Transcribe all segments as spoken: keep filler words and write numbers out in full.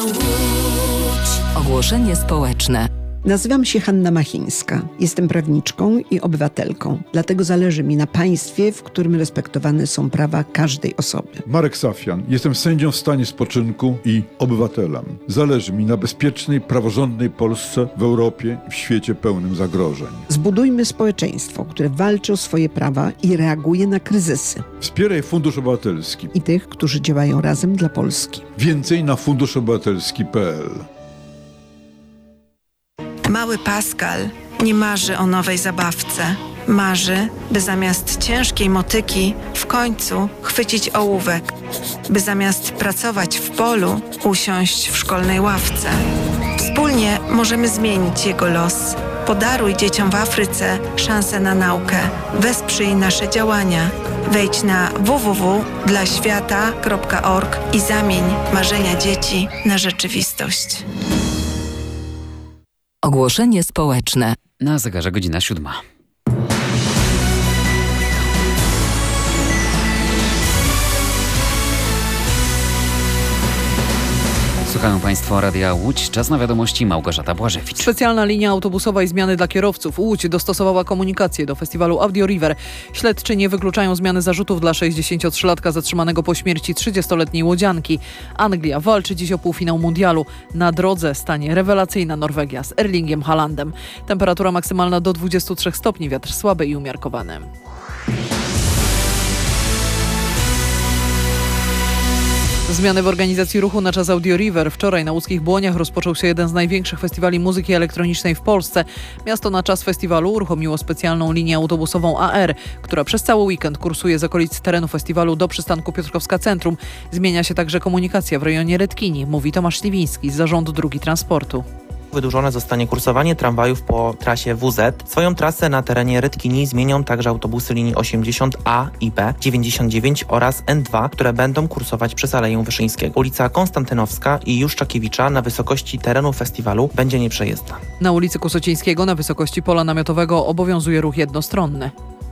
Ogłoszenie społeczne. Nazywam się Hanna Machińska. Jestem prawniczką i obywatelką. Dlatego zależy mi na państwie, w którym respektowane są prawa każdej osoby. Marek Safian. Jestem sędzią w stanie spoczynku i obywatelem. Zależy mi na bezpiecznej, praworządnej Polsce w Europie i w świecie pełnym zagrożeń. Zbudujmy społeczeństwo, które walczy o swoje prawa i reaguje na kryzysy. Wspieraj Fundusz Obywatelski. I tych, którzy działają razem dla Polski. Więcej na fundusz obywatelski kropka p l. Mały Pascal nie marzy o nowej zabawce. Marzy, by zamiast ciężkiej motyki w końcu chwycić ołówek, by zamiast pracować w polu usiąść w szkolnej ławce. Wspólnie możemy zmienić jego los. Podaruj dzieciom w Afryce szansę na naukę. Wesprzyj nasze działania. Wejdź na w w w kropka dla świata kropka org i zamień marzenia dzieci na rzeczywistość. Ogłoszenie społeczne. Na zegarze godzina siódma. Słuchają Państwo Radia Łódź. Czas na wiadomości. Małgorzata Błażewicz. Specjalna linia autobusowa i zmiany dla kierowców. Łódź dostosowała komunikację do festiwalu Audio River. Śledczy nie wykluczają zmiany zarzutów dla sześćdziesięciotrzylatka zatrzymanego po śmierci trzydziestoletniej łodzianki. Anglia walczy dziś o półfinał mundialu. Na drodze stanie rewelacyjna Norwegia z Erlingiem Haalandem. Temperatura maksymalna do dwudziestu trzech stopni, wiatr słaby i umiarkowany. Zmiany w organizacji ruchu na czas Audio River. Wczoraj na łódzkich Błoniach rozpoczął się jeden z największych festiwali muzyki elektronicznej w Polsce. Miasto na czas festiwalu uruchomiło specjalną linię autobusową A R, która przez cały weekend kursuje z okolic terenu festiwalu do przystanku Piotrkowska Centrum. Zmienia się także komunikacja w rejonie Redkini, mówi Tomasz Śliwiński z Zarządu Dróg i Transportu. Wydłużone zostanie kursowanie tramwajów po trasie W Z. Swoją trasę na terenie Redkini zmienią także autobusy linii osiemdziesiąt A i B, dziewięćdziesiąt dziewięć oraz N dwa, które będą kursować przez Aleję Wyszyńskiego. Ulica Konstantynowska i Juszczakiewicza na wysokości terenu festiwalu będzie nieprzejezdna. Na ulicy Kusocińskiego na wysokości pola namiotowego obowiązuje ruch jednostronny.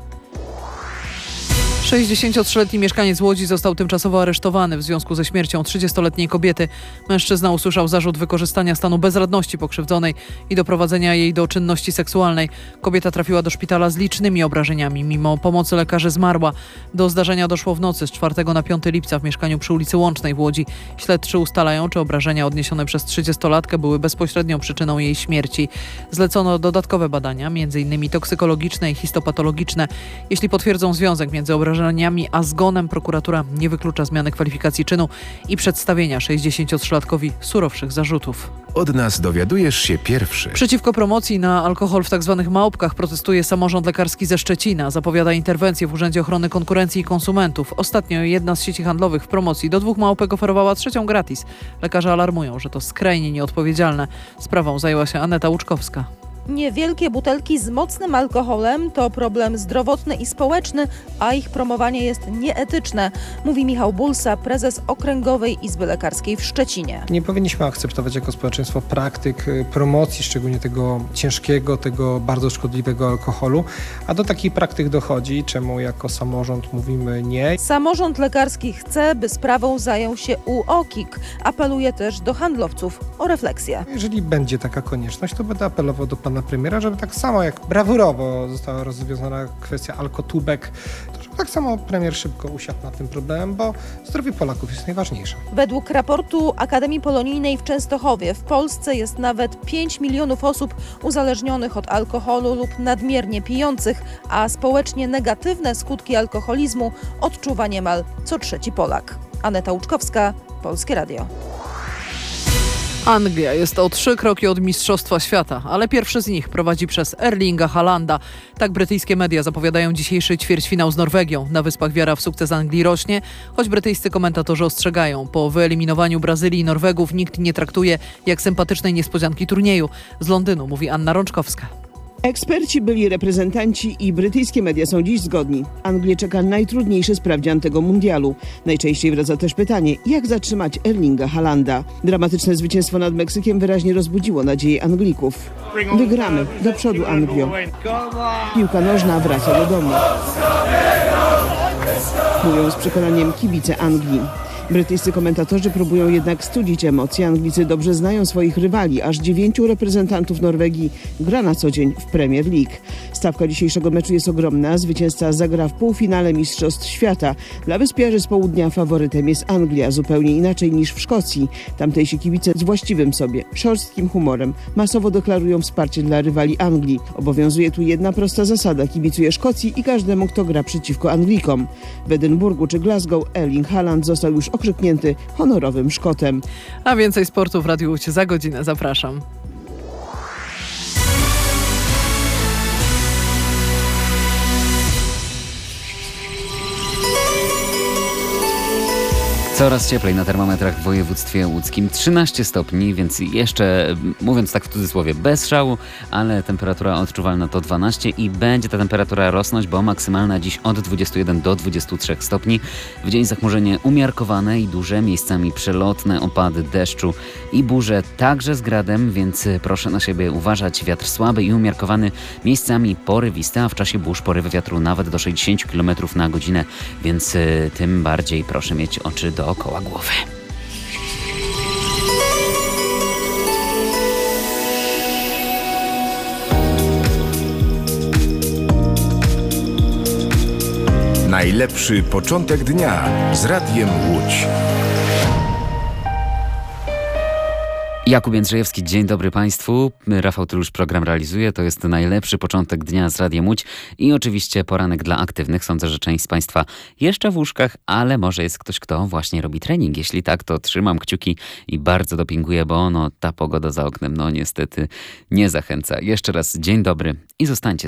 sześćdziesięciotrzyletni mieszkaniec Łodzi został tymczasowo aresztowany w związku ze śmiercią trzydziestoletniej kobiety. Mężczyzna usłyszał zarzut wykorzystania stanu bezradności pokrzywdzonej i doprowadzenia jej do czynności seksualnej. Kobieta trafiła do szpitala z licznymi obrażeniami. Mimo pomocy lekarzy zmarła. Do zdarzenia doszło w nocy z czwartego na piąty lipca w mieszkaniu przy ulicy Łącznej w Łodzi. Śledczy ustalają, czy obrażenia odniesione przez trzydziestolatkę były bezpośrednią przyczyną jej śmierci. Zlecono dodatkowe badania, między innymi toksykologiczne i histopatologiczne. Jeśli potwierdzą związek między obrażeniami a zgonem, prokuratura nie wyklucza zmiany kwalifikacji czynu i przedstawienia sześćdziesięciotrzylatkowi surowszych zarzutów. Od nas dowiadujesz się pierwszy. Przeciwko promocji na alkohol w tzw. małpkach protestuje samorząd lekarski ze Szczecina. Zapowiada interwencję w Urzędzie Ochrony Konkurencji i Konsumentów. Ostatnio jedna z sieci handlowych w promocji do dwóch małpek oferowała trzecią gratis. Lekarze alarmują, że to skrajnie nieodpowiedzialne. Sprawą zajęła się Aneta Łuczkowska. Niewielkie butelki z mocnym alkoholem to problem zdrowotny i społeczny, a ich promowanie jest nieetyczne, mówi Michał Bulsa, prezes Okręgowej Izby Lekarskiej w Szczecinie. Nie powinniśmy akceptować jako społeczeństwo praktyk promocji, szczególnie tego ciężkiego, tego bardzo szkodliwego alkoholu, a do takich praktyk dochodzi, czemu jako samorząd mówimy nie. Samorząd lekarski chce, by sprawą zajął się U O K I K. Apeluje też do handlowców o refleksję. Jeżeli będzie taka konieczność, to będę apelował do pana premiera, żeby tak samo jak brawurowo została rozwiązana kwestia alkotubek, to żeby tak samo premier szybko usiadł nad tym problemem, bo zdrowie Polaków jest najważniejsze. Według raportu Akademii Polonijnej w Częstochowie w Polsce jest nawet pięć milionów osób uzależnionych od alkoholu lub nadmiernie pijących, a społecznie negatywne skutki alkoholizmu odczuwa niemal co trzeci Polak. Aneta Łuczkowska, Polskie Radio. Anglia jest o trzy kroki od Mistrzostwa Świata, ale pierwszy z nich prowadzi przez Erlinga Haalanda. Tak brytyjskie media zapowiadają dzisiejszy ćwierćfinał z Norwegią. Na Wyspach wiara w sukces Anglii rośnie, choć brytyjscy komentatorzy ostrzegają. Po wyeliminowaniu Brazylii i Norwegów nikt nie traktuje jak sympatycznej niespodzianki turnieju. Z Londynu mówi Anna Rączkowska. Eksperci, byli reprezentanci i brytyjskie media są dziś zgodni. Anglię czeka najtrudniejszy sprawdzian tego mundialu. Najczęściej wraca też pytanie, jak zatrzymać Erlinga Haalanda. Dramatyczne zwycięstwo nad Meksykiem wyraźnie rozbudziło nadzieję Anglików. Wygramy, do przodu Anglio. Piłka nożna wraca do domu. Mówią z przekonaniem kibice Anglii. Brytyjscy komentatorzy próbują jednak studzić emocje. Anglicy dobrze znają swoich rywali. Aż dziewięciu reprezentantów Norwegii gra na co dzień w Premier League. Stawka dzisiejszego meczu jest ogromna. Zwycięzca zagra w półfinale Mistrzostw Świata. Dla wyspiarzy z południa faworytem jest Anglia, zupełnie inaczej niż w Szkocji. Tamtejsi kibice z właściwym sobie, szorstkim humorem masowo deklarują wsparcie dla rywali Anglii. Obowiązuje tu jedna prosta zasada: kibicuje Szkocji i każdemu, kto gra przeciwko Anglikom. W Edynburgu czy Glasgow Erling Haaland został już okrzyknięty honorowym Szkotem. A więcej sportu w Radiu Łódź za godzinę. Zapraszam. Coraz cieplej na termometrach w województwie łódzkim. trzynaście stopni, więc jeszcze, mówiąc tak w cudzysłowie, bez szału, ale temperatura odczuwalna to dwanaście i będzie ta temperatura rosnąć, bo maksymalna dziś od dwudziestu jeden do dwudziestu trzech stopni. W dzień zachmurzenie umiarkowane i duże, miejscami przelotne opady deszczu i burze, także z gradem, więc proszę na siebie uważać. Wiatr słaby i umiarkowany, miejscami porywisty, a w czasie burz porywy wiatru nawet do sześćdziesiąt kilometrów na godzinę, więc y, tym bardziej proszę mieć oczy dookoła głowy. Najlepszy początek dnia z Radiem Łódź. Jakub Jędrzejewski, dzień dobry Państwu. Rafał Tylusz program realizuje. To jest najlepszy początek dnia z Radiem Łódź i oczywiście poranek dla aktywnych. Sądzę, że część z Państwa jeszcze w łóżkach, ale może jest ktoś, kto właśnie robi trening. Jeśli tak, to trzymam kciuki i bardzo dopinguję, bo no, ta pogoda za oknem no niestety nie zachęca. Jeszcze raz dzień dobry i zostańcie